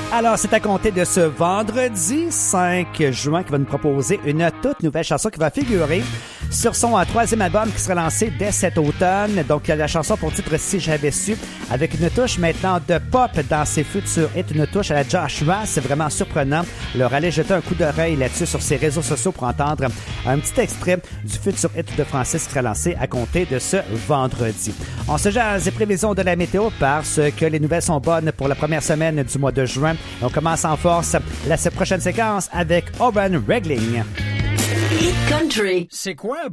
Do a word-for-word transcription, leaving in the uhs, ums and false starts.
Alors, c'est à compter de ce vendredi cinq juin qu'il va nous proposer une toute nouvelle chanson qui va figurer sur son euh, troisième album qui sera lancé dès cet automne. Donc, il y a la chanson pour titre « Si j'avais su » avec une touche maintenant de pop dans ses futurs hits, une touche à la Joshua. C'est vraiment surprenant. Leur aller jeter un coup d'oreille là-dessus sur ses réseaux sociaux pour entendre un petit extrait du futur hit de Francis qui sera lancé à compter de ce vendredi. On se jase des prévisions de la météo parce que les nouvelles sont bonnes pour la première semaine du mois de juin. On commence en force la prochaine séquence avec Urban Regling. Hit Country. C'est quoi